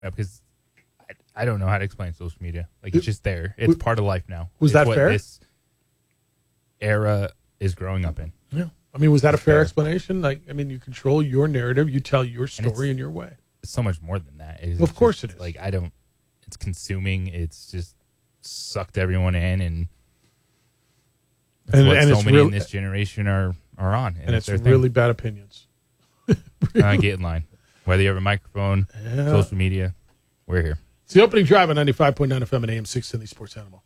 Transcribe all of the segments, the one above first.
because I don't know how to explain social media. Like, it's just there. It's part of life now. Was that fair? This era is growing up in. Yeah. I mean, was that a fair explanation? Like, I mean, you control your narrative. You tell your story in your way. It's so much more than that. Of course it is. Like, it's consuming. It's just sucked everyone in. And what so many in this generation are on. And it's really bad opinions. Get in line. Whether you have a microphone, social media, we're here. It's the opening drive on 95.9 FM and AM 610, the Sports Animal.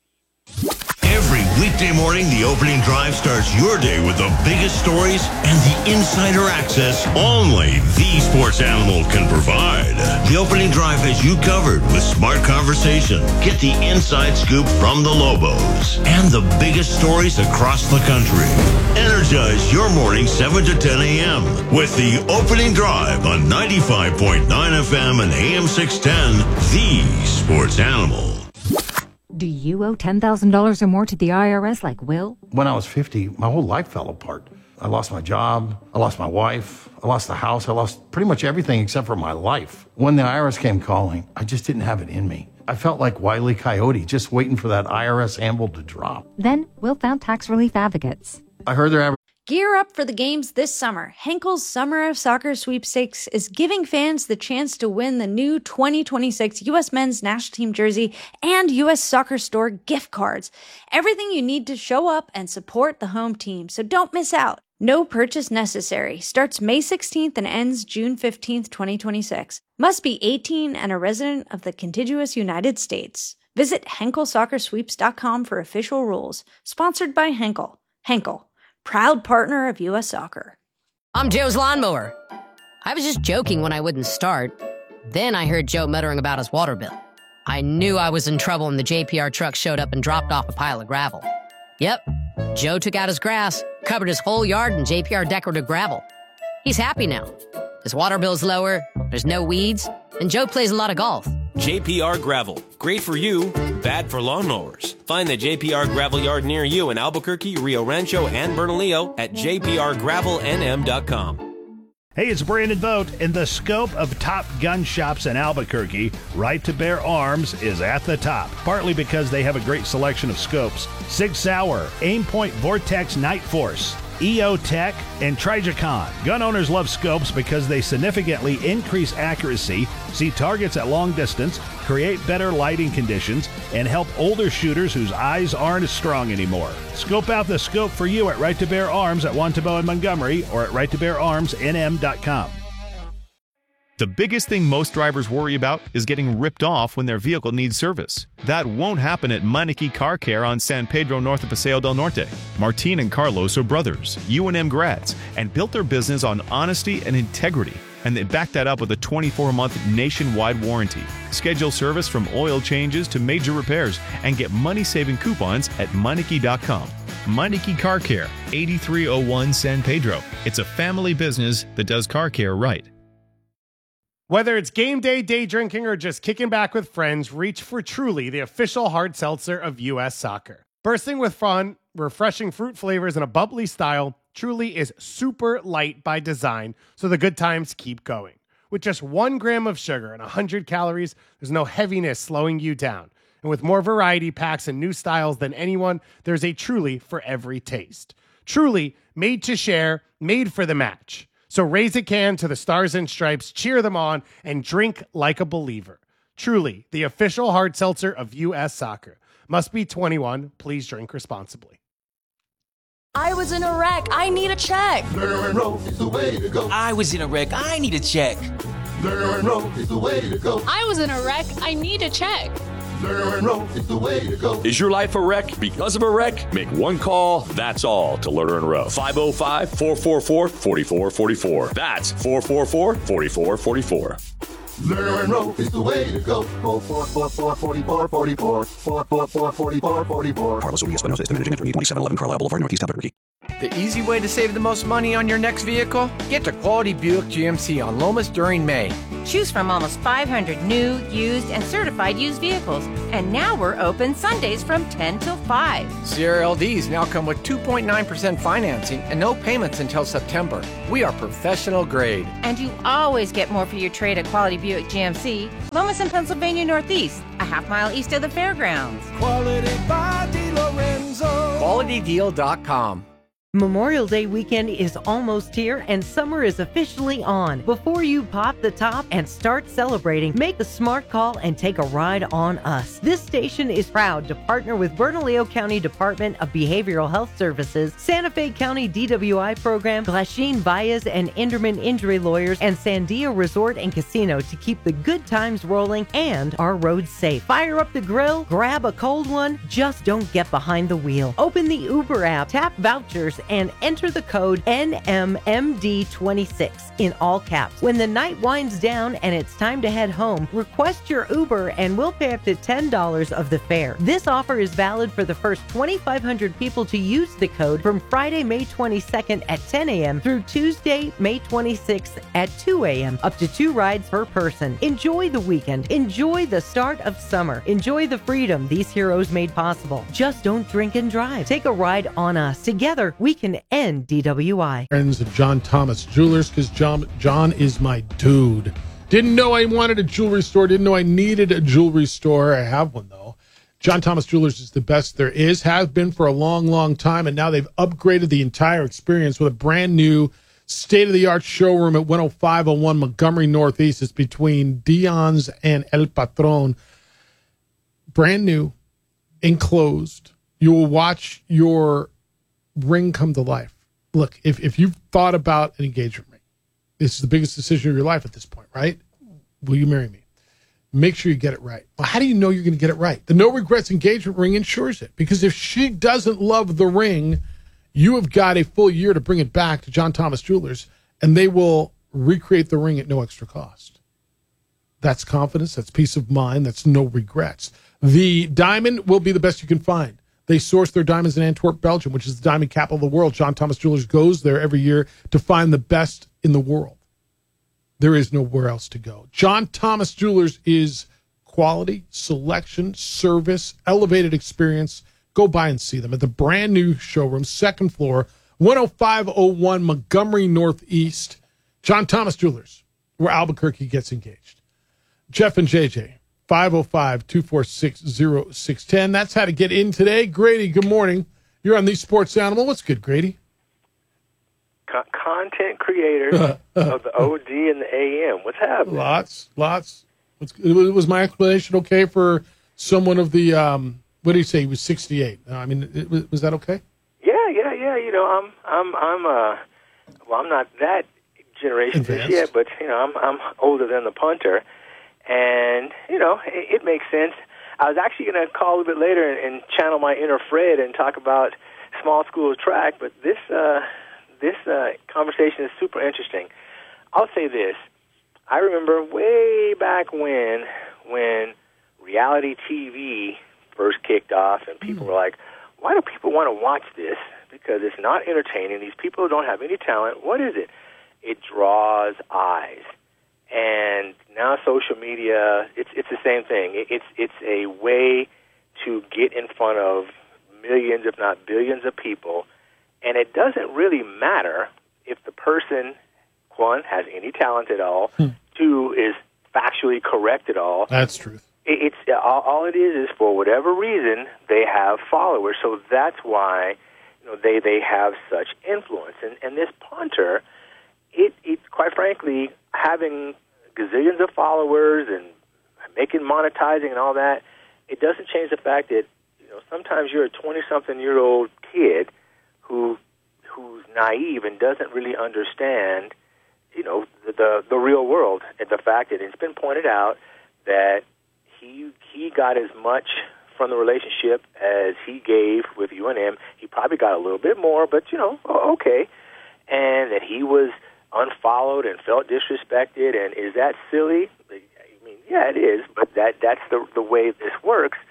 Every weekday morning, the opening drive starts your day with the biggest stories and the insider access only the Sports Animal can provide. The opening drive has you covered with smart conversation. Get the inside scoop from the Lobos and the biggest stories across the country. Energize your morning 7 to 10 a.m. with the opening drive on 95.9 FM and AM 610, the Sports Animal. Do you owe $10,000 or more to the IRS like Will? When I was 50, my whole life fell apart. I lost my job, I lost my wife, I lost the house, I lost pretty much everything except for my life. When the IRS came calling, I just didn't have it in me. I felt like Wile E. Coyote, just waiting for that IRS anvil to drop. Then Will found Tax Relief Advocates. I heard their Gear up for the games this summer. Henkel's Summer of Soccer Sweepstakes is giving fans the chance to win the new 2026 U.S. Men's National Team jersey and U.S. Soccer Store gift cards. Everything you need to show up and support the home team, so don't miss out. No purchase necessary. Starts May 16th and ends June 15th, 2026. Must be 18 and a resident of the contiguous United States. Visit HenkelSoccerSweeps.com for official rules. Sponsored by Henkel. Henkel, proud partner of U.S. Soccer. I'm Joe's lawnmower. I was just joking when I wouldn't start. Then I heard Joe muttering about his water bill. I knew I was in trouble when the JPR truck showed up and dropped off a pile of gravel. Yep, Joe took out his grass, covered his whole yard in JPR decorative gravel. He's happy now. His water bill's lower, there's no weeds, and Joe plays a lot of golf. JPR Gravel. Great for you, bad for lawnmowers. Find the JPR Gravel yard near you in Albuquerque, Rio Rancho, and Bernalillo at jprgravelnm.com. Hey, it's Brandon Vogt. In the scope of top gun shops in Albuquerque, Right to Bear Arms is at the top, partly because they have a great selection of scopes. Sig Sauer, Aimpoint Vortex Night Force, EO Tech, and Trijicon. Gun owners love scopes because they significantly increase accuracy, see targets at long distance, create better lighting conditions, and help older shooters whose eyes aren't as strong anymore. Scope out the scope for you at Right to Bear Arms at Wantabo and Montgomery or at righttobeararmsnm.com. The biggest thing most drivers worry about is getting ripped off when their vehicle needs service. That won't happen at Meineke Car Care on San Pedro north of Paseo del Norte. Martin and Carlos are brothers, UNM grads, and built their business on honesty and integrity. And they backed that up with a 24-month nationwide warranty. Schedule service from oil changes to major repairs and get money-saving coupons at Meineke.com. Meineke Car Care, 8301 San Pedro. It's a family business that does car care right. Whether it's game day, day drinking, or just kicking back with friends, reach for Truly, the official hard seltzer of U.S. Soccer. Bursting with fun, refreshing fruit flavors, and a bubbly style, Truly is super light by design, so the good times keep going. With just 1 gram of sugar and 100 calories, there's no heaviness slowing you down. And with more variety packs and new styles than anyone, there's a Truly for every taste. Truly, made to share, made for the match. So raise a can to the Stars and Stripes, cheer them on, and drink like a believer. Truly, the official hard seltzer of U.S. Soccer. Must be 21. Please drink responsibly. I was in a wreck. I need a check. Lerner and Rowe is the way to go. I was in a wreck. I need a check. Lerner and Rowe is the way to go. I was in a wreck. I need a check. Lerner and Rowe is the way to go. Is your life a wreck because of a wreck? Make one call, that's all, to Lerner and Rowe. 505-444-4444. That's 444-4444. Lerner and Rowe is the way to go. 444-4444. 444-4444. Carlos Urias Espinosa, Estimate Managing Attorney, 2711 Carlisle Boulevard, Northeast Albuquerque. The easy way to save the most money on your next vehicle? Get to Quality Buick GMC on Lomas during May. Choose from almost 500 new, used, and certified used vehicles. And now we're open Sundays from 10 till 5. Sierra LDs now come with 2.9% financing and no payments until September. We are professional grade. And you always get more for your trade at Quality Buick GMC, Lomas and Pennsylvania Northeast, a half-mile east of the fairgrounds. Quality by DeLorenzo. QualityDeal.com. Memorial Day weekend is almost here and summer is officially on. Before you pop the top and start celebrating, make a smart call and take a ride on us. This station is proud to partner with Bernalillo County Department of Behavioral Health Services, Santa Fe County DWI Program, Glasheen Baez and Inderman Injury Lawyers, and Sandia Resort and Casino to keep the good times rolling and our roads safe. Fire up the grill, grab a cold one, just don't get behind the wheel. Open the Uber app, tap vouchers, and enter the code NMMD26 in all caps. When the night winds down and it's time to head home, request your Uber and we'll pay up to $10 of the fare. This offer is valid for the first 2,500 people to use the code from Friday, May 22nd at 10 a.m. through Tuesday, May 26th at 2 a.m. Up to 2 rides per person. Enjoy the weekend. Enjoy the start of summer. Enjoy the freedom these heroes made possible. Just don't drink and drive. Take a ride on us. Together, we can end DWI. Friends of John Thomas Jewelers, because John is my dude. Didn't know I wanted a jewelry store. Didn't know I needed a jewelry store. I have one, though. John Thomas Jewelers is the best there is, has been for a long, long time, and now they've upgraded the entire experience with a brand new state-of-the-art showroom at 10501 Montgomery Northeast. It's between Dion's and El Patron. Brand new, enclosed. You will watch your ring come to life. Look, if you've thought about an engagement ring, this is the biggest decision of your life at this point, right? Will you marry me? Make sure you get it right. Well, how do you know you're going to get it right? The No Regrets engagement ring ensures it, because if she doesn't love the ring, you have got a full year to bring it back to John Thomas Jewelers, and they will recreate the ring at no extra cost. That's confidence. That's peace of mind. That's no regrets. The diamond will be the best you can find. They source their diamonds in Antwerp, Belgium, which is the diamond capital of the world. John Thomas Jewelers goes there every year to find the best in the world. There is nowhere else to go. John Thomas Jewelers is quality, selection, service, elevated experience. Go by and see them at the brand new showroom, second floor, 10501 Montgomery Northeast. John Thomas Jewelers, where Albuquerque gets engaged. Jeff and JJ. 505-246-0610. That's how to get in today. Grady, good morning. You're on the Sports Animal. What's good, Grady? Content creators of the OD and the AM. What's happening? Lots. Was my explanation okay for someone of the, what did he say? He was 68. I mean, was that okay? Yeah. You know, I'm not that generation just yet, but, you know, I'm older than the punter. And, you know, it makes sense. I was actually going to call a little bit later and channel my inner Fred and talk about small school track, but this conversation is super interesting. I'll say this. I remember way back when reality TV first kicked off and people were like, why do people want to watch this? Because it's not entertaining. These people don't have any talent. What is it? It draws eyes. And now social media, it's the same thing. It's a way to get in front of millions, if not billions of people, and it doesn't really matter if the person, one, has any talent at all, two, is factually correct at all. That's truth. It's all it is for whatever reason they have followers. So that's why they have such influence. And this punter, it quite frankly, having gazillions of followers and making monetizing and all that, it doesn't change the fact that sometimes you're a 20-something-year-old kid who's naive and doesn't really understand the real world, and the fact that it's been pointed out that he got as much from the relationship as he gave with UNM. He probably got a little bit more, but okay, and that he was unfollowed and felt disrespected. And is that silly? I mean, yeah, it is, but that's the way this works.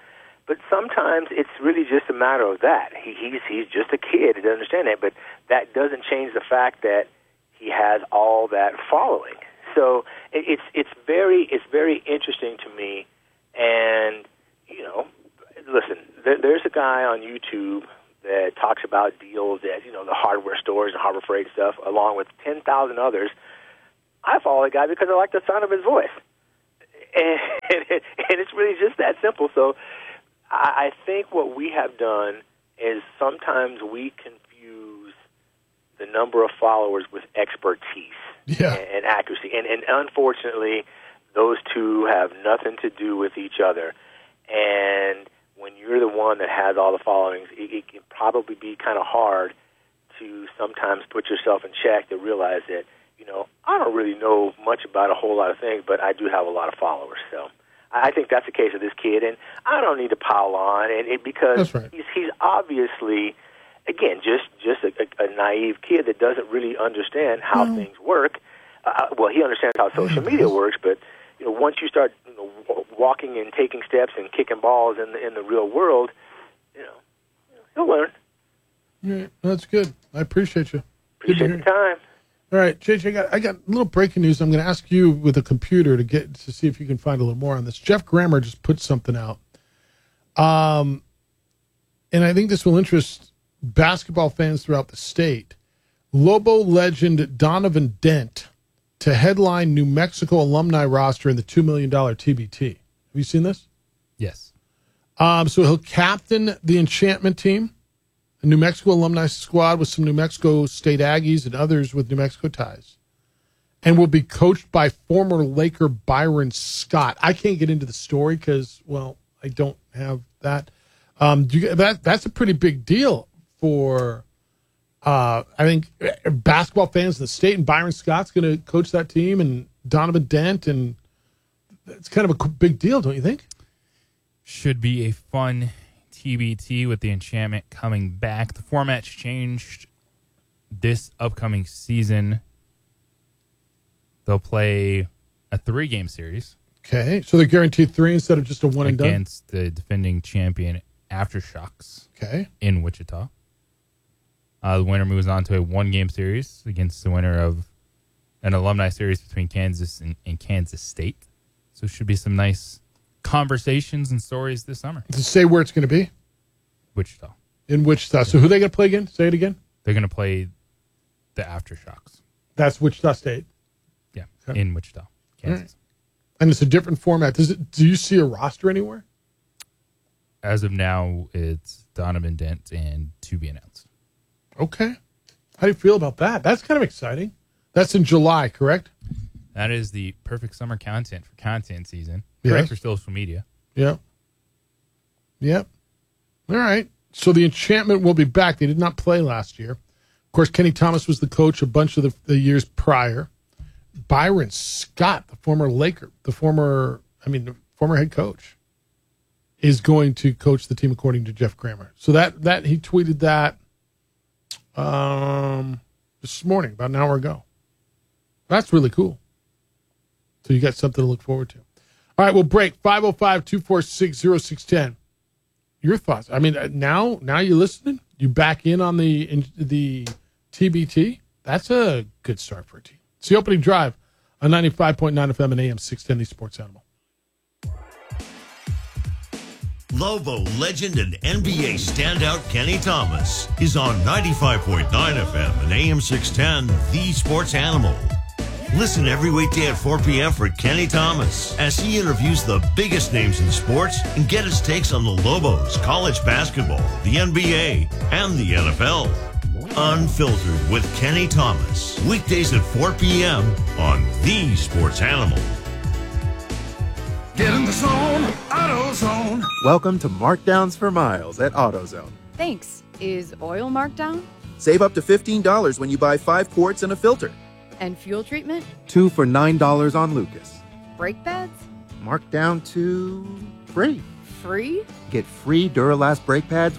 But sometimes it's really just a matter of that. He's just a kid. He doesn't understand that, but that doesn't change the fact that he has all that following. So it's very interesting to me. And listen, there's a guy on YouTube that talks about deals at the hardware stores and Harbor Freight stuff, along with 10,000 others. I follow the guy because I like the sound of his voice, and it's really just that simple. So I think what we have done is sometimes we confuse the number of followers with expertise and accuracy. And unfortunately, those two have nothing to do with each other. And when you're the one that has all the followings, it can probably be kind of hard to sometimes put yourself in check to realize that, I don't really know much about a whole lot of things, but I do have a lot of followers. So I think that's the case of this kid, and I don't need to pile on, because he's obviously, again, just a naive kid that doesn't really understand how things work. He understands how social media works, but once you start walking and taking steps and kicking balls in the real world, he'll learn. Yeah, that's good. I appreciate you. Appreciate the time. All right, JJ, I got a little breaking news. I'm going to ask you with a computer to see if you can find a little more on this. Jeff Grammer just put something out. And I think this will interest basketball fans throughout the state. Lobo legend Donovan Dent to headline New Mexico alumni roster in the $2 million TBT. Have you seen this? Yes. So he'll captain the Enchantment team, a New Mexico alumni squad with some New Mexico State Aggies and others with New Mexico ties, and will be coached by former Laker Byron Scott. I can't get into the story because, I don't have that. That's a pretty big deal for, I think, basketball fans in the state, and Byron Scott's going to coach that team, and Donovan Dent, and it's kind of a big deal, don't you think? Should be a fun TBT with the Enchantment coming back. The format's changed this upcoming season. They'll play a 3-game series. Okay, so they're guaranteed 3 instead of just a one and done? Against the defending champion Aftershocks in Wichita. The winner moves on to a 1-game series against the winner of an alumni series between Kansas and Kansas State. So it should be some nice conversations and stories this summer. Does it say where it's going to be? Wichita. In Wichita. So who are they going to play again? Say it again. They're going to play the Aftershocks. That's Wichita State. Yeah, in Wichita, Kansas. Right. And it's a different format. Do you see a roster anywhere? As of now, it's Donovan Dent and to be announced. Okay. How do you feel about that? That's kind of exciting. That's in July, correct? That is the perfect summer content for content season. Yes. Great for social media. Yep. All right. So the Enchantment will be back. They did not play last year. Of course, Kenny Thomas was the coach a bunch of the years prior. Byron Scott, the former Laker, the former head coach, is going to coach the team according to Jeff Grammer. So that he tweeted that this morning, about an hour ago. That's really cool. So you got something to look forward to. All right, we'll break. 505-246-0610. Your thoughts? I mean, now you're listening? You back in on the TBT? That's a good start for a team. It's the opening drive on 95.9 FM and AM 610, the Sports Animal. Lobo legend and NBA standout Kenny Thomas is on 95.9 FM and AM 610, the Sports Animal. Listen every weekday at 4 p.m. for Kenny Thomas as he interviews the biggest names in sports and get his takes on the Lobos, college basketball, the NBA, and the NFL. Unfiltered with Kenny Thomas. Weekdays at 4 p.m. on the Sports Animal. Get in the zone, AutoZone. Welcome to Markdowns for Miles at AutoZone. Thanks. Is oil marked down? Save up to $15 when you buy 5 quarts and a filter. And fuel treatment? 2 for $9 on Lucas. Brake pads? Marked down to free. Free? Get free Duralast brake pads when you buy.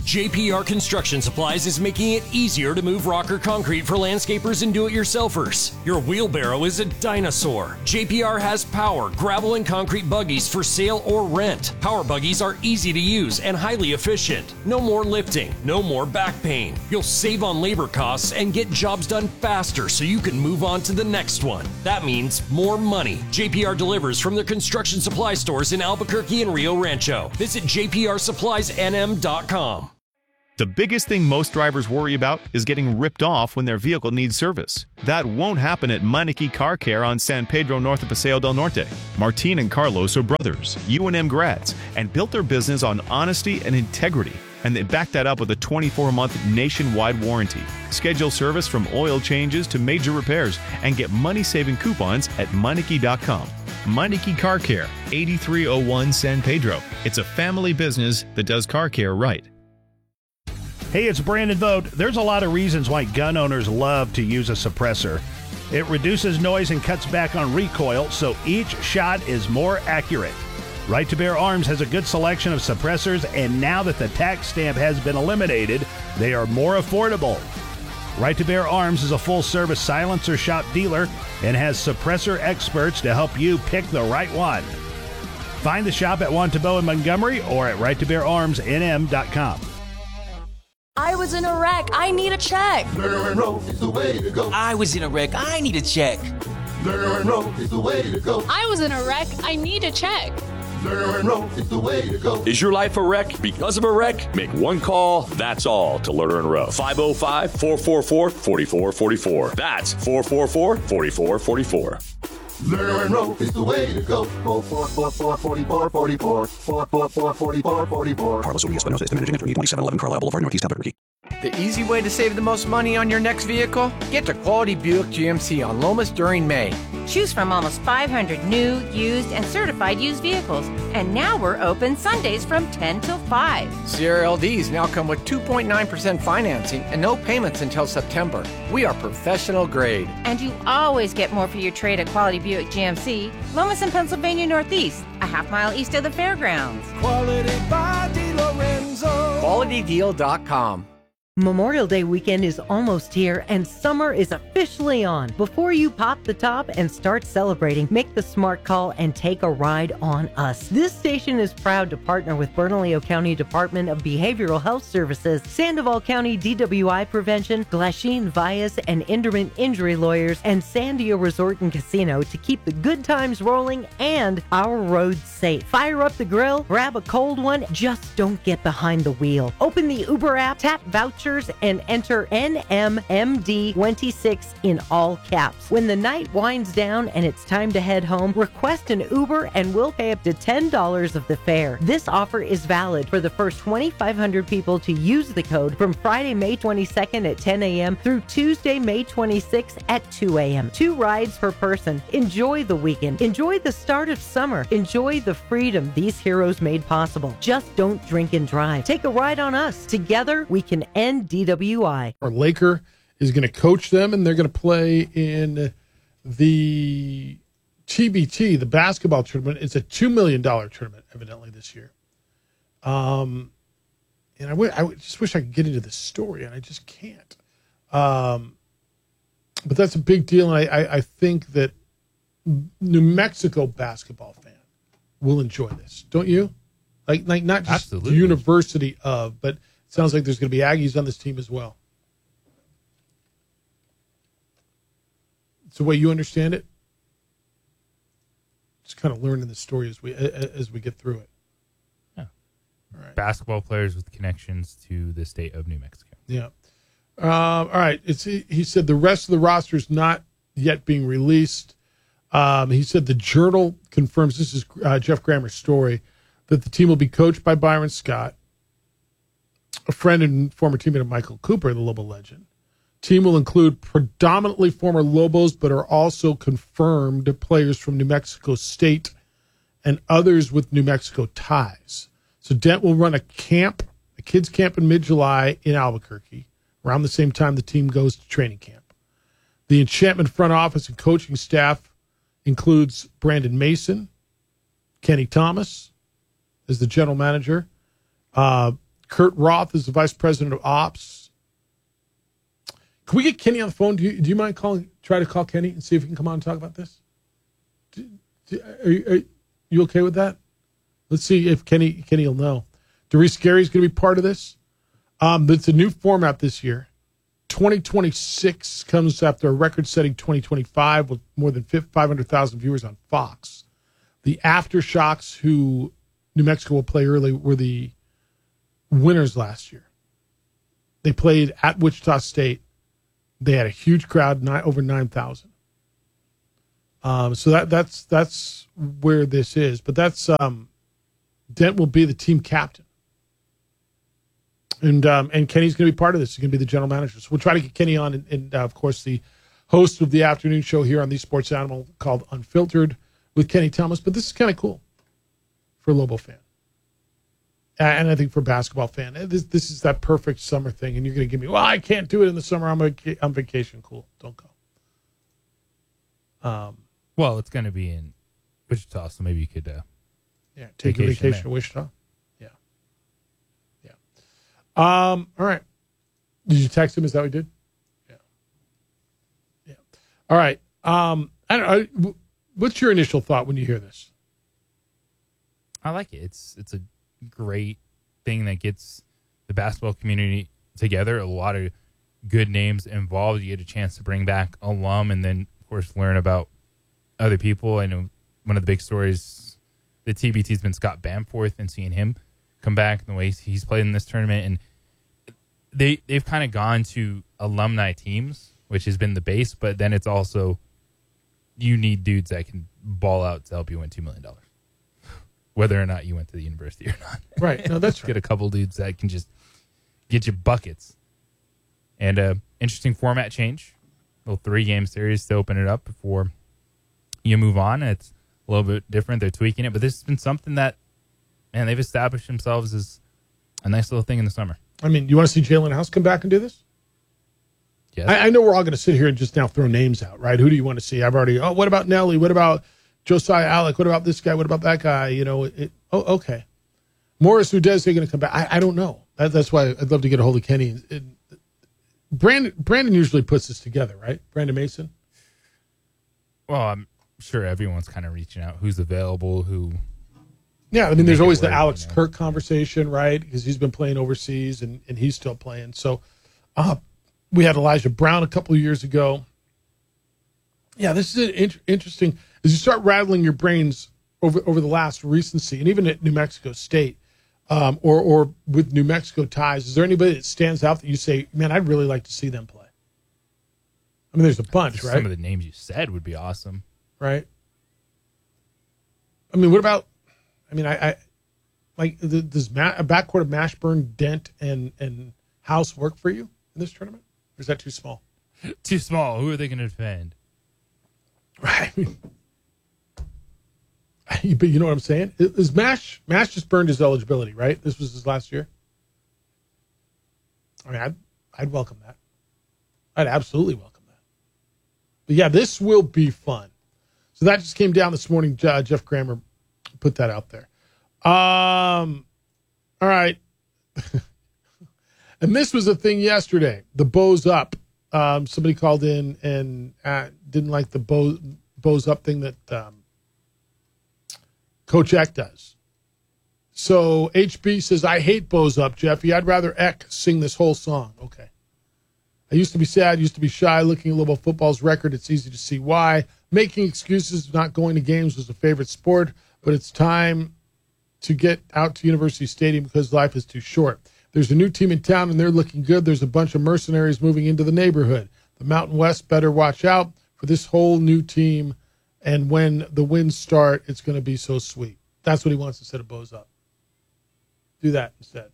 JPR Construction Supplies is making it easier to move rock or concrete for landscapers and do-it-yourselfers. Your wheelbarrow is a dinosaur. JPR has power, gravel, and concrete buggies for sale or rent. Power buggies are easy to use and highly efficient. No more lifting, no more back pain. You'll save on labor costs and get jobs done faster so you can move on to the next one. That means more money. JPR delivers from their construction supply stores in Albuquerque and Rio Rancho. Visit jprsuppliesnm.com. The biggest thing most drivers worry about is getting ripped off when their vehicle needs service. That won't happen at Meineke Car Care on San Pedro north of Paseo del Norte. Martin and Carlos are brothers, UNM grads, and built their business on honesty and integrity. And they back that up with a 24-month nationwide warranty. Schedule service from oil changes to major repairs and get money-saving coupons at Meineke.com. Meineke Car Care, 8301 San Pedro. It's a family business that does car care right. Hey, it's Brandon Vogt. There's a lot of reasons why gun owners love to use a suppressor. It reduces noise and cuts back on recoil, so each shot is more accurate. Right to Bear Arms has a good selection of suppressors, and now that the tax stamp has been eliminated, they are more affordable. Right to Bear Arms is a full-service silencer shop dealer and has suppressor experts to help you pick the right one. Find the shop at Wantabo in Montgomery or at righttobeararmsnm.com. I was in a wreck. I need a check. Lerner and Rowe is the way to go. I was in a wreck. I need a check. Lerner and Rowe is the way to go. I was in a wreck. I need a check. Lerner and Rowe is the way to go. Is your life a wreck because of a wreck? Make one call, that's all, to Lerner and Rowe. 505-444-4444. That's 444-4444. Lerner and Rowe is the way to go. 444-4444. 444-4444. Carlos Urias Espinosa, is managing attorney, 2711 Carlisle Boulevard, Northeast Albuquerque. The easy way to save the most money on your next vehicle? Get to Quality Buick GMC on Lomas during May. Choose from almost 500 new, used, and certified used vehicles. And now we're open Sundays from 10 till 5. CRLDs now come with 2.9% financing and no payments until September. We are professional grade. And you always get more for your trade at Quality Buick GMC, Lomas in Pennsylvania Northeast, a half-mile east of the fairgrounds. Quality by DiLorenzo. QualityDeal.com. Memorial Day weekend is almost here and summer is officially on. Before you pop the top and start celebrating, make the smart call and take a ride on us. This station is proud to partner with Bernalillo County Department of Behavioral Health Services, Sandoval County DWI Prevention, Glasheen Vias and Inderman Injury Lawyers, and Sandia Resort and Casino to keep the good times rolling and our roads safe. Fire up the grill, grab a cold one, just don't get behind the wheel. Open the Uber app, tap vouchers, and enter NMMD26 in all caps. When the night winds down and it's time to head home, request an Uber and we'll pay up to $10 of the fare. This offer is valid for the first 2,500 people to use the code from Friday, May 22nd at 10 a.m. through Tuesday, May 26th at 2 a.m. 2 rides per person. Enjoy the weekend. Enjoy the start of summer. Enjoy the freedom these heroes made possible. Just don't drink and drive. Take a ride on us. Together, we can end DWI. Our Laker is going to coach them, and they're going to play in the TBT, the basketball tournament. It's a $2 million tournament, evidently, this year. And I just wish I could get into this story, and I just can't. But that's a big deal, and I think that New Mexico basketball fan will enjoy this, don't you? Like not just Absolutely. the University of, but it sounds like there's going to be Aggies on this team as well. It's the way you understand it. Just kind of learning the story as we get through it. Yeah. All right. Basketball players with connections to the state of New Mexico. Yeah. All right. He said the rest of the roster is not yet being released. He said the Journal confirms, this is Jeff Grammer's story, that the team will be coached by Byron Scott, a friend and former teammate of Michael Cooper, the Lobo legend. Team will include predominantly former Lobos, but are also confirmed players from New Mexico State and others with New Mexico ties. So Dent will run a kids camp in mid-July in Albuquerque, around the same time the team goes to training camp. The Enchantment front office and coaching staff includes Brandon Mason, Kenny Thomas as the general manager, Kurt Roth is the vice president of ops. Can we get Kenny on the phone? Do you mind try to call Kenny and see if he can come on and talk about this? Are you okay with that? Let's see if Kenny will know. Doris Gary's going to be part of this. It's a new format this year. 2026 comes after a record-setting 2025 with more than 500,000 viewers on Fox. The Aftershocks, who New Mexico will play early, were the winners last year. They played at Wichita State. They had a huge crowd, over 9,000. So that's where this is. But that's Dent will be the team captain. And Kenny's going to be part of this. He's going to be the general manager. So we'll try to get Kenny on, and of course, the host of the afternoon show here on the Sports Animal called Unfiltered with Kenny Thomas. But this is kind of cool for a Lobo fan. And I think for a basketball fan, this is that perfect summer thing. And you're going to give me, well, I can't do it in the summer. I'm on vacation. Cool. Don't go. Well, it's going to be in Wichita, so maybe you could take a vacation to Wichita. All right. Did you text him? Is that what you did? Yeah. All right. I don't know. What's your initial thought when you hear this? I like it. It's a great thing that gets the basketball community together. A lot of good names involved. You get a chance to bring back alum and then, of course, learn about other people. I know one of the big stories that TBT has been Scott Bamforth and seeing him come back and the way he's played in this tournament. And they've kind of gone to alumni teams, which has been the base, but then it's also you need dudes that can ball out to help you win $2 million, whether or not you went to the university or not. Right. No, that's right. Get a couple dudes that can just get you buckets. And interesting format change. A little 3-game series to open it up before you move on. It's a little bit different. They're tweaking it, but this has been something that, man, they've established themselves as a nice little thing in the summer. I mean, you want to see Jalen House come back and do this? Yes. I know we're all going to sit here and just now throw names out, right? Who do you want to see? What about Nelly? What about Josiah Alec? What about this guy? What about that guy? Okay. Morris Udeze going to come back? I don't know. That's why I'd love to get a hold of Kenny. Brandon usually puts this together, right? Brandon Mason? Well, I'm sure everyone's kind of reaching out. Who's available? Who... Yeah, I mean, there's always the Alex Kirk conversation, right? Because he's been playing overseas and he's still playing. So we had Elijah Brown a couple of years ago. Yeah, this is interesting. As you start rattling your brains over the last recency, and even at New Mexico State or with New Mexico ties, is there anybody that stands out that you say, man, I'd really like to see them play? I mean, there's a bunch, right? Some of the names you said would be awesome. Right. I mean, what about... I mean, I like, does a backcourt of Mashburn, Dent, and House work for you in this tournament? Or is that too small? Too small. Who are they going to defend? Right. But you know what I'm saying? Is Mash just burned his eligibility, right? This was his last year. I mean, I'd welcome that. I'd absolutely welcome that. But yeah, this will be fun. So that just came down this morning. Jeff Grammer put that out there. All right. And this was a thing yesterday. The Bows Up. Somebody called in and didn't like the Bows Up thing that Coach Eck does. So HB says, I hate Bows Up, Jeffy. I'd rather Eck sing this whole song. Okay. I used to be sad, used to be shy. Looking at Lobo football's record, it's easy to see why. Making excuses, not going to games was a favorite sport, but it's time to get out to University Stadium because life is too short. There's a new team in town, and they're looking good. There's a bunch of mercenaries moving into the neighborhood. The Mountain West better watch out for this whole new team, and when the wins start, it's going to be so sweet. That's what he wants instead of Bows Up. Do that instead.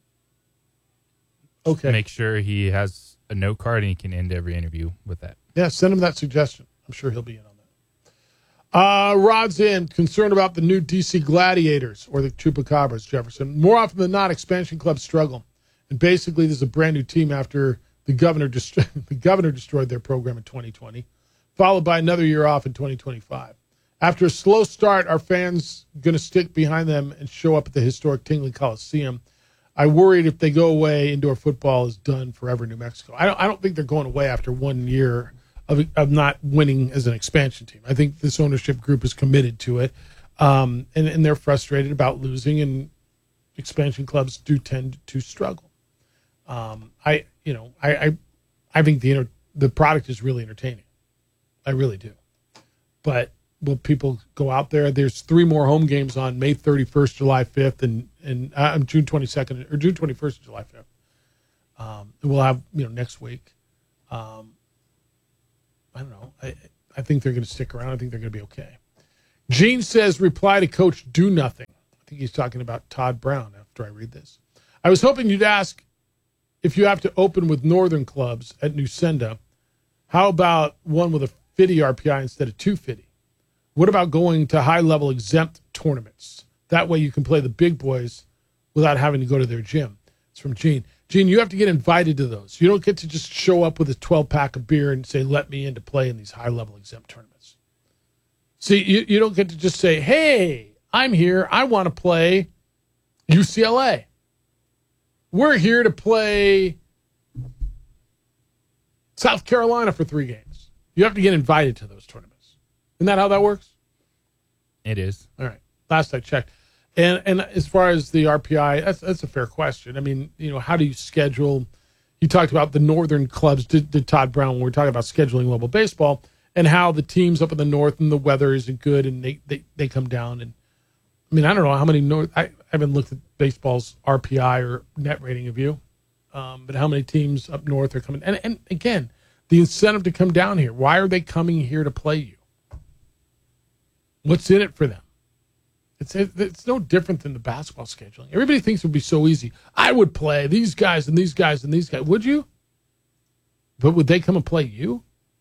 Okay. Make sure he has a note card, and he can end every interview with that. Yeah, send him that suggestion. I'm sure he'll be in on that. Rod's in, concerned about the new DC Gladiators, or the Chupacabras, Jefferson. More often than not, expansion clubs struggle. And basically, this is a brand new team after the governor destroyed their program in 2020, followed by another year off in 2025. After a slow start, our fans going to stick behind them and show up at the historic Tingley Coliseum. I worried if they go away, indoor football is done forever in New Mexico. I don't think they're going away after 1 year of not winning as an expansion team. I think this ownership group is committed to it, and they're frustrated about losing, and expansion clubs do tend to struggle. I think the product is really entertaining. I really do. But will people go out there? There's 3 more home games on May 31st, July 5th, and June 22nd or June 21st, July 5th. We'll have next week. I don't know. I think they're going to stick around. I think they're going to be okay. Gene says, reply to Coach Do Nothing. I think he's talking about Todd Brown after I read this. I was hoping you'd ask if you have to open with Northern clubs at Newsenda, how about one with a 50 RPI instead of 250? What about going to high-level exempt tournaments? That way you can play the big boys without having to go to their gym. It's from Gene. Gene, you have to get invited to those. You don't get to just show up with a 12-pack of beer and say, let me in to play in these high-level exempt tournaments. See, you don't get to just say, hey, I'm here. I want to play UCLA. We're here to play South Carolina for 3 games. You have to get invited to those tournaments. Isn't that how that works? It is. All right. Last I checked. And as far as the RPI, that's a fair question. I mean, how do you schedule? You talked about the Northern clubs, did Todd Brown, when we were talking about scheduling level baseball, and how the teams up in the North and the weather isn't good, and they come down. And I mean, I don't know how many I haven't looked at baseball's RPI or net rating of you, but how many teams up north are coming? And again, the incentive to come down here. Why are they coming here to play you? What's in it for them? It's no different than the basketball scheduling. Everybody thinks it would be so easy. I would play these guys and these guys and these guys. Would you? But would they come and play you?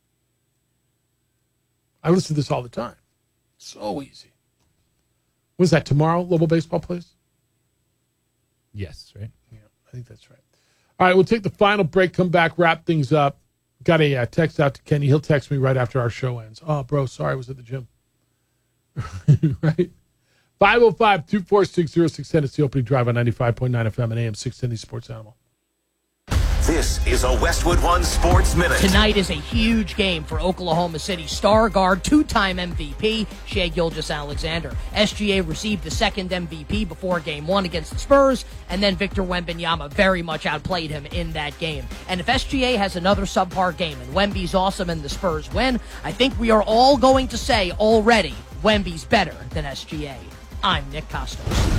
I listen to this all the time. So easy. When's that, tomorrow, Global Baseball plays? Yes, right? Yeah, I think that's right. All right, we'll take the final break, come back, wrap things up. Got a text out to Kenny. He'll text me right after our show ends. Oh, bro, sorry, I was at the gym. Right? 505-246-0610. It's the opening drive on 95.9 FM and AM 610 Sports Animal. This is a Westwood One Sports Minute. Tonight is a huge game for Oklahoma City star guard, 2-time MVP, Shai Gilgeous-Alexander. SGA received the second MVP before Game 1 against the Spurs, and then Victor Wembanyama very much outplayed him in that game. And if SGA has another subpar game and Wemby's awesome and the Spurs win, I think we are all going to say already Wemby's better than SGA. I'm Nick Costos.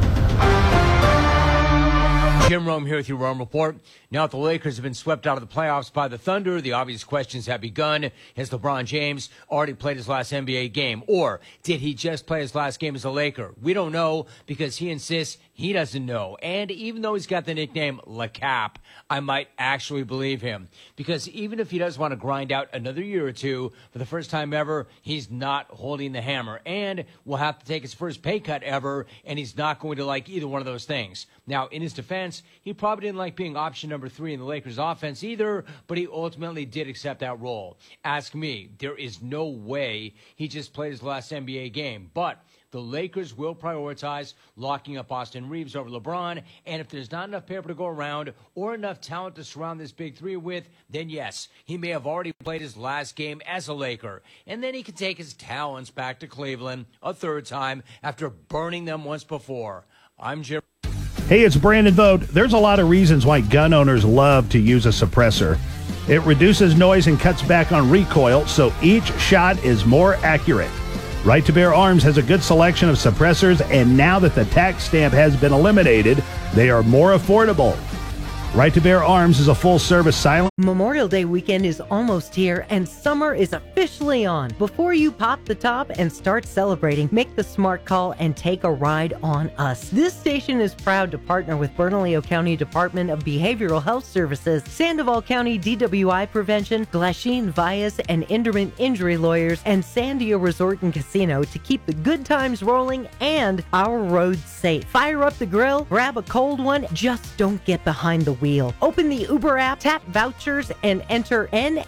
Jim Rome here with your Rome Report. Now that the Lakers have been swept out of the playoffs by the Thunder, the obvious questions have begun. Has LeBron James already played his last NBA game? Or did he just play his last game as a Laker? We don't know because he insists he doesn't know. And even though he's got the nickname Le Cap, I might actually believe him. Because even if he does want to grind out another year or two, for the first time ever, he's not holding the hammer. And will have to take his first pay cut ever, and he's not going to like either one of those things. Now, in his defense, he probably didn't like being option number 3 in the Lakers offense either, but he ultimately did accept that role. Ask me, there is no way he just played his last NBA game. But the Lakers will prioritize locking up Austin Reeves over LeBron, and if there's not enough paper to go around or enough talent to surround this big 3 with, then yes, he may have already played his last game as a Laker, and then he can take his talents back to Cleveland a third time after burning them once before. I'm Jim. Hey, it's Brandon Vogt. There's a lot of reasons why gun owners love to use a suppressor. It reduces noise and cuts back on recoil, so each shot is more accurate. Right to Bear Arms has a good selection of suppressors, and now that the tax stamp has been eliminated, they are more affordable. Right to Bear Arms is a full-service silent. Memorial Day weekend is almost here, and summer is officially on. Before you pop the top and start celebrating, make the smart call and take a ride on us. This station is proud to partner with Bernalillo County Department of Behavioral Health Services, Sandoval County DWI Prevention, Glasheen Vias and Enderman Injury Lawyers, and Sandio Resort and Casino to keep the good times rolling and our roads safe. Fire up the grill, grab a cold one, just don't get behind the wheel. Open the Uber app, tap vouchers, and enter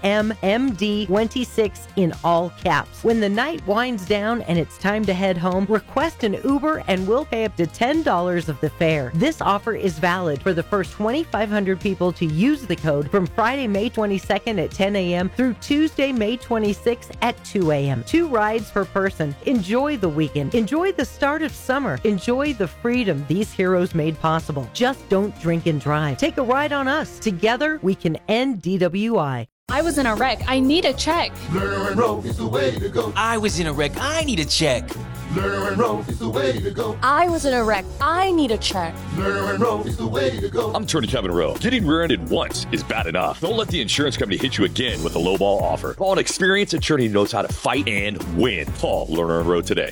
NMMD26 in all caps. When the night winds down and it's time to head home, request an Uber and we'll pay up to $10 of the fare. This offer is valid for the first 2,500 people to use the code from Friday, May 22nd at 10 a.m. through Tuesday, May 26th at 2 a.m. 2 rides per person. Enjoy the weekend. Enjoy the start of summer. Enjoy the freedom these heroes made possible. Just don't drink and drive. Take a ride on us. Together, we can end DWI. I was in a wreck. I need a check. Learn and roll is the way to go. I was in a wreck. I need a check. Learn and roll is the way to go. I was in a wreck. I need a check. Learn and roll is the way to go. I'm Attorney Kevin Rowe. Getting rear-ended once is bad enough. Don't let the insurance company hit you again with a lowball offer. Call an experienced attorney who knows how to fight and win. Call Lerner and Rowe today.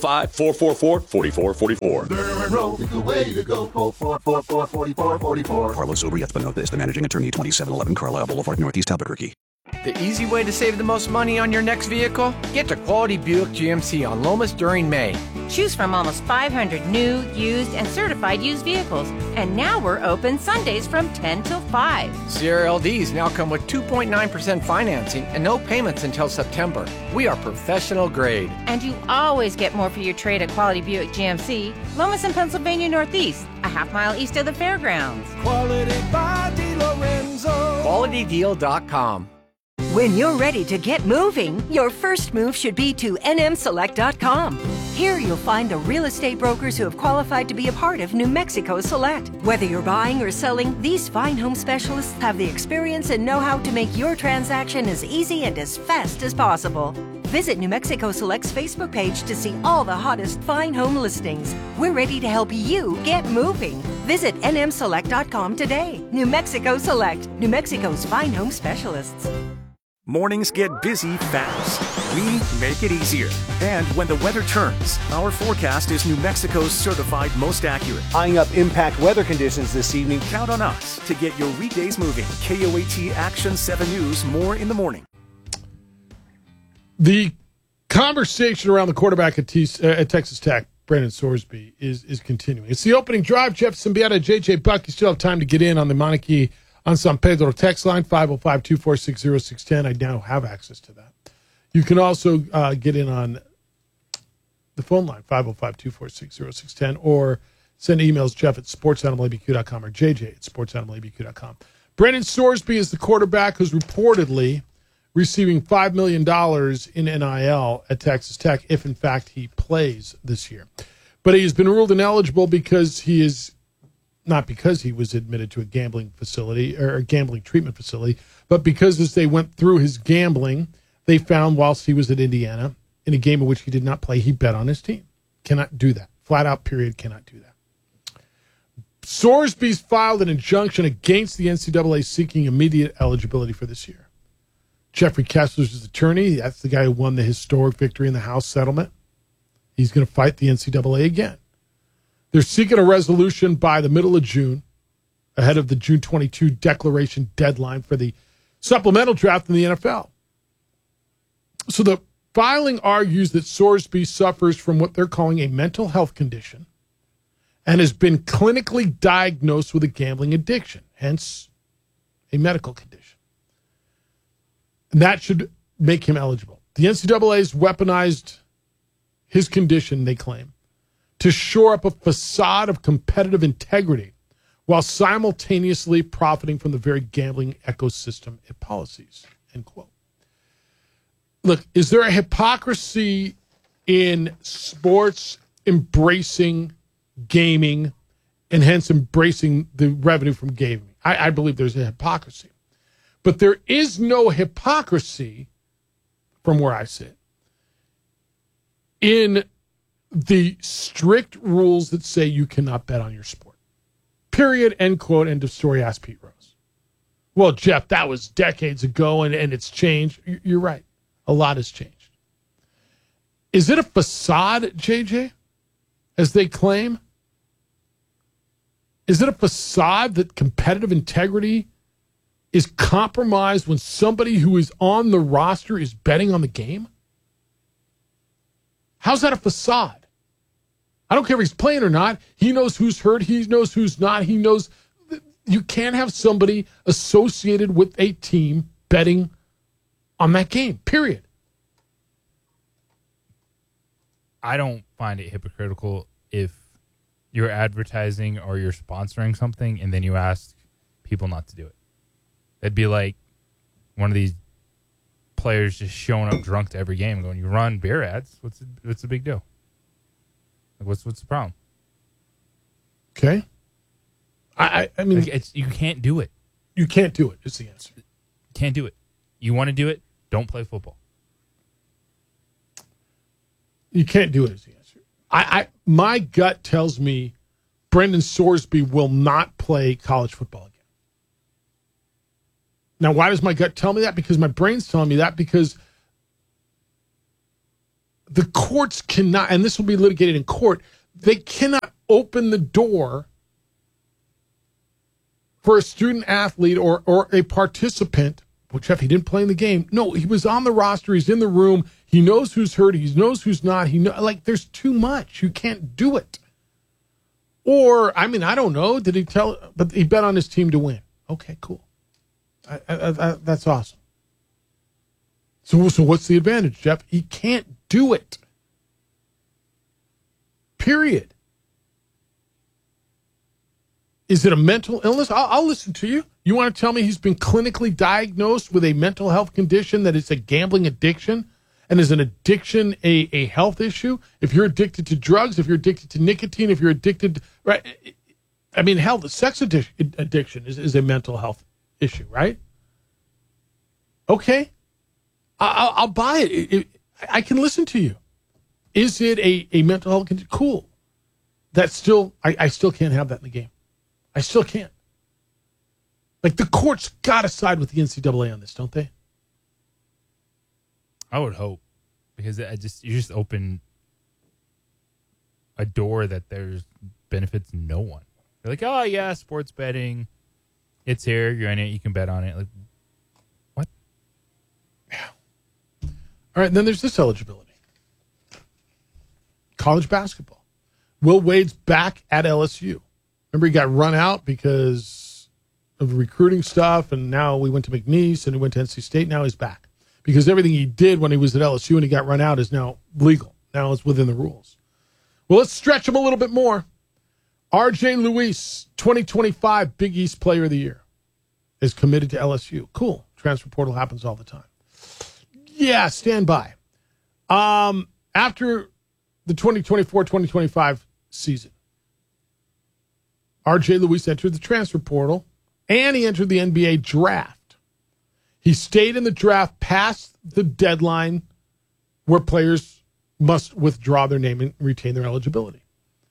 505-444-4444. Learn and roll is the way to go. 444-4444. Carlos Obriezbano is the managing attorney, 2711 Carlisle Boulevard, Northeast Albuquerque. The easy way to save the most money on your next vehicle? Get to Quality Buick GMC on Lomas during May. Choose from almost 500 new, used, and certified used vehicles. And now we're open Sundays from 10 till 5. CRLDs now come with 2.9% financing and no payments until September. We are professional grade. And you always get more for your trade at Quality Buick GMC, Lomas and Pennsylvania Northeast, a half-mile east of the fairgrounds. Quality by DiLorenzo. QualityDeal.com. When you're ready to get moving, your first move should be to nmselect.com. Here you'll find the real estate brokers who have qualified to be a part of New Mexico Select. Whether you're buying or selling, these fine home specialists have the experience and know-how to make your transaction as easy and as fast as possible. Visit New Mexico Select's Facebook page to see all the hottest fine home listings. We're ready to help you get moving. Visit nmselect.com today. New Mexico Select, New Mexico's fine home specialists. Mornings get busy fast. We make it easier. And when the weather turns, our forecast is New Mexico's certified most accurate. Eyeing up impact weather conditions this evening. Count on us to get your weekdays moving. KOAT Action 7 News, more in the morning. The conversation around the quarterback at Texas Tech, Brandon Sorsby, is continuing. It's the opening drive. Jeff Symbieta, JJ Buck. You still have time to get in on the Monarchy on San Pedro text line, 505-246-0610. I now have access to that. You can also get in on the phone line, 505-246-0610, or send emails, Jeff at sportsanimalabq.com or JJ at sportsanimalabq.com. Brandon Sorsby is the quarterback who's reportedly receiving $5 million in NIL at Texas Tech if, in fact, he plays this year. But he has been ruled ineligible because he is not because he was admitted to a gambling facility or a gambling treatment facility, but because as they went through his gambling, they found whilst he was at Indiana in a game in which he did not play, he bet on his team. Cannot do that. Flat out, period, cannot do that. Sorsby's filed an injunction against the NCAA seeking immediate eligibility for this year. Jeffrey Kessler's his attorney. That's the guy who won the historic victory in the House settlement. He's going to fight the NCAA again. They're seeking a resolution by the middle of June, ahead of the June 22 declaration deadline for the supplemental draft in the NFL. So the filing argues that Sorsby suffers from what they're calling a mental health condition and has been clinically diagnosed with a gambling addiction, hence a medical condition. And that should make him eligible. The NCAA has weaponized his condition, they claim, to shore up a facade of competitive integrity while simultaneously profiting from the very gambling ecosystem it policies, end quote. Look, is there a hypocrisy in sports embracing gaming and hence embracing the revenue from gaming? I believe there's a hypocrisy. But there is no hypocrisy, from where I sit, in the strict rules that say you cannot bet on your sport. Period, end quote, end of story, asked Pete Rose. Well, Jeff, that was decades ago and it's changed. You're right. A lot has changed. Is it a facade, JJ, as they claim? Is it a facade that competitive integrity is compromised when somebody who is on the roster is betting on the game? How's that a facade? I don't care if he's playing or not. He knows who's hurt. He knows who's not. He knows You can't have somebody associated with a team betting on that game, period. I don't find it hypocritical if you're advertising or you're sponsoring something and then you ask people not to do it. It'd be like one of these players just showing up drunk to every game and going, "You run beer ads? What's the big deal? Like, what's the problem?" Okay. I mean, like you can't do it. You can't do it. Is the answer. Can't do it. You want to do it? Don't play football. You can't do it. Is the answer. My gut tells me Brendan Sorsby will not play college football again. Now, why does my gut tell me that? Because my brain's telling me that because the courts cannot, and this will be litigated in court, they cannot open the door for a student athlete or a participant. Well, Jeff, he didn't play in the game. No, he was on the roster. He's in the room. He knows who's hurt. He knows who's not. There's too much. You can't do it. Or, I mean, I don't know. Did he tell? But he bet on his team to win. Okay, cool. That's awesome. So what's the advantage, Jeff? He can't do it. Period. Is it a mental illness? I'll listen to you. You want to tell me he's been clinically diagnosed with a mental health condition that is a gambling addiction? And is an addiction a health issue? If you're addicted to drugs, if you're addicted to nicotine, if you're addicted, right? I mean, hell, the sex addiction is a mental health issue, right? Okay. I'll buy it. I can listen to you. Is it a mental health condition? Cool. That's still, I still can't have that in the game. I still can't. Like, the court's got to side with the NCAA on this, don't they? I would hope, because you just open a door that there's benefits no one. They're like, oh yeah, sports betting, it's here, you're in it, you can bet on it. Like, what? Yeah. All right, then there's this eligibility. College basketball. Will Wade's back at LSU. Remember, he got run out because of recruiting stuff, and now we went to McNeese, and he went to NC State. Now he's back. Because everything he did when he was at LSU and he got run out is now legal. Now it's within the rules. Well, let's stretch him a little bit more. R.J. Luis, 2025 Big East Player of the Year, is committed to LSU. Cool. Transfer portal happens all the time. Yeah, stand by. After the 2024-2025 season, R.J. Luis entered the transfer portal, and he entered the NBA draft. He stayed in the draft past the deadline where players must withdraw their name and retain their eligibility.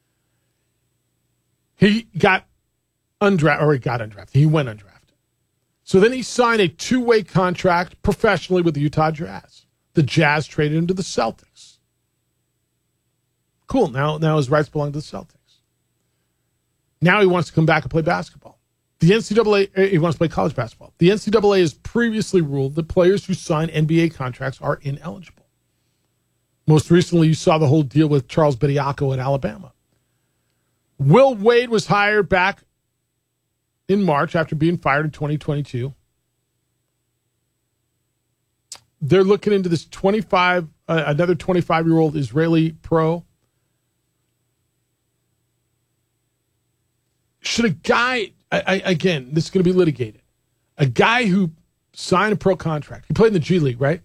He got undrafted. He went undrafted. So then he signed a two-way contract professionally with the Utah Jazz. The Jazz traded him to the Celtics. Cool. Now his rights belong to the Celtics. Now he wants to come back and play basketball. The NCAA, he wants to play college basketball. The NCAA has previously ruled that players who sign NBA contracts are ineligible. Most recently, you saw the whole deal with Charles Bediako at Alabama. Will Wade was hired back in March after being fired in 2022. They're looking into this another 25-year-old Israeli pro. Should a guy... again, this is going to be litigated. A guy who signed a pro contract, he played in the G League, right?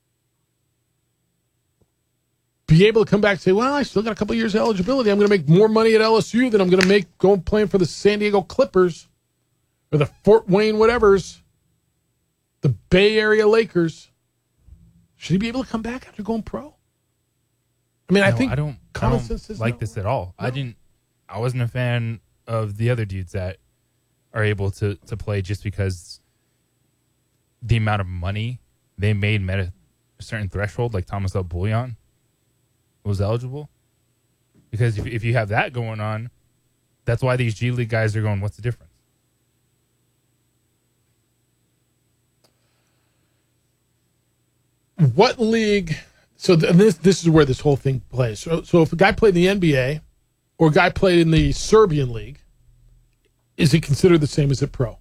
Be able to come back and say, well, I still got a couple years of eligibility. I'm going to make more money at LSU than I'm going to make going playing for the San Diego Clippers or the Fort Wayne whatevers, the Bay Area Lakers. Should he be able to come back after going pro? I mean, I think common sense is like this at all. No. I wasn't a fan of the other dudes that are able to play just because the amount of money they made met a certain threshold, like Thomas L. Bouillon was eligible. Because if you have that going on, that's why these G League guys are going, what's the difference? What league? So this is where this whole thing plays. So if a guy played in the NBA or a guy played in the Serbian league, Is it considered the same as a pro?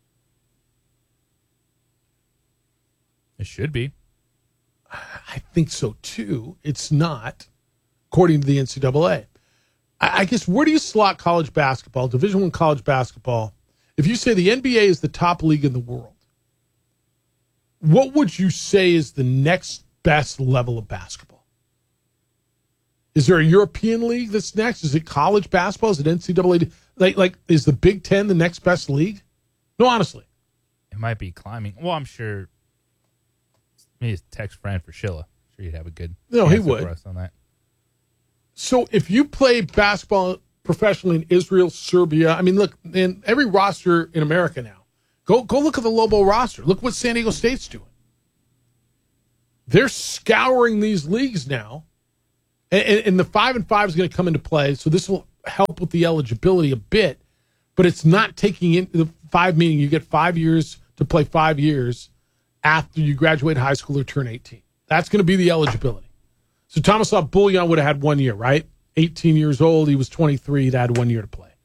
It should be. I think so, too. It's not, according to the NCAA. I guess, where do you slot college basketball, Division I college basketball? If you say the NBA is the top league in the world, what would you say is the next best level of basketball? Is there a European league that's next? Is it college basketball? Is it NCAA? Like, is the Big Ten the next best league? No, honestly. It might be climbing. Well, I'm sure. Maybe text Fran for Schilla. I'm sure you'd have a good he would. For us on that. So if you play basketball professionally in Israel, Serbia, I mean, look, in every roster in America now, go look at the Lobo roster. Look what San Diego State's doing. They're scouring these leagues now, and the 5-and-5 is going to come into play, so this will help with the eligibility a bit, but it's not taking in the 5, meaning you get 5 years to play 5 years after you graduate high school or turn 18. That's going to be the eligibility. So Tomislav Buljan would have had 1 year, right? 18 years old. He was 23. He'd had 1 year to play.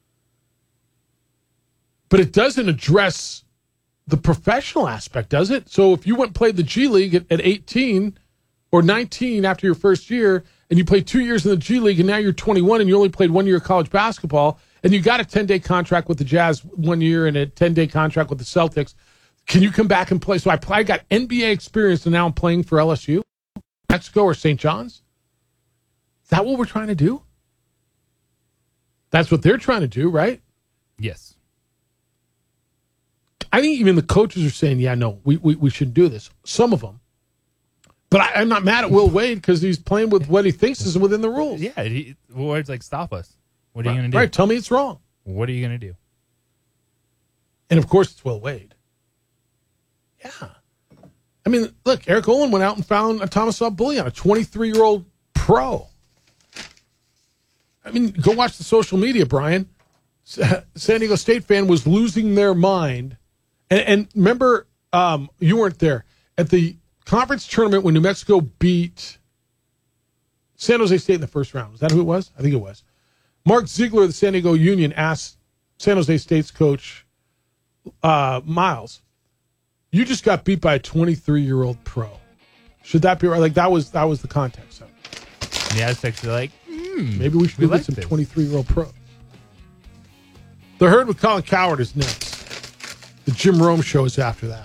But it doesn't address the professional aspect, does it? So if you went and played the G League at 18 or 19 after your first year, and you played 2 years in the G League, and now you're 21 and you only played 1 year of college basketball, and you got a 10-day contract with the Jazz 1 year and a 10-day contract with the Celtics, can you come back and play? So I got NBA experience, and now I'm playing for LSU, Mexico, or St. John's? Is that what we're trying to do? That's what they're trying to do, right? Yes. I think even the coaches are saying, yeah, no, we shouldn't do this. Some of them. But I'm not mad at Will Wade because he's playing with what he thinks is within the rules. Yeah, Wade's like, stop us. What are you going to do? Right, tell me it's wrong. What are you going to do? And, of course, it's Will Wade. Yeah. I mean, look, Eric Olin went out and found a Tomislav Buljan, a 23-year-old pro. I mean, go watch the social media, Brian. San Diego State fan was losing their mind. And remember, you weren't there. At the conference tournament when New Mexico beat San Jose State in the first round. Was that who it was? I think it was. Mark Ziegler of the San Diego Union asked San Jose State's coach, Miles, you just got beat by a 23-year-old pro. Should that be right? Like, that was the context of it. And the Aztecs are like, maybe we should look at some 23-year-old pros. The Herd with Colin Cowherd is next. The Jim Rome Show is after that.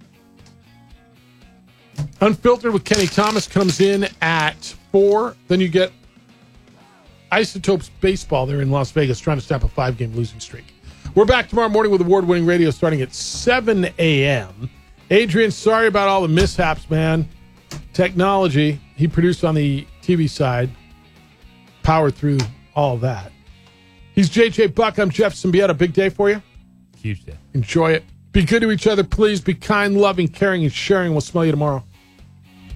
Unfiltered with Kenny Thomas comes in at 4. Then you get Isotopes Baseball there in Las Vegas trying to stop a 5-game losing streak. We're back tomorrow morning with award-winning radio starting at 7 a.m. Adrian, sorry about all the mishaps, man. Technology, he produced on the TV side, powered through all of that. He's JJ Buck. I'm Jeff Symbieta. Big day for you? Huge day. Enjoy it. Be good to each other, please. Be kind, loving, caring, and sharing. We'll smell you tomorrow.